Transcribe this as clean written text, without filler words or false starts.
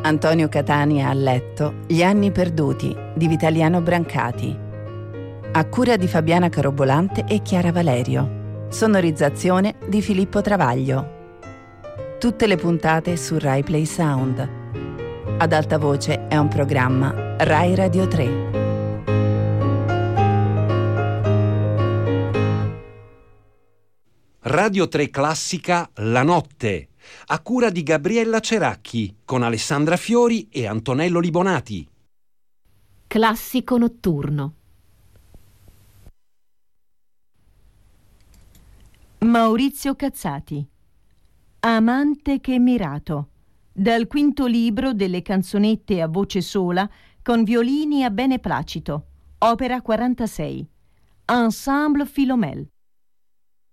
Antonio Catania a letto, Gli anni perduti di Vitaliano Brancati. A cura di Fabiana Carobolante e Chiara Valerio. Sonorizzazione di Filippo Travaglio. Tutte le puntate su Rai Play Sound. Ad alta voce è un programma Rai Radio 3. Radio 3 Classica La Notte, a cura di Gabriella Ceracchi, con Alessandra Fiori e Antonello Libonati. Classico notturno. Maurizio Cazzati. Amante che mirato, dal quinto libro delle canzonette a voce sola con violini a beneplacito, opera 46, Ensemble Philomèle.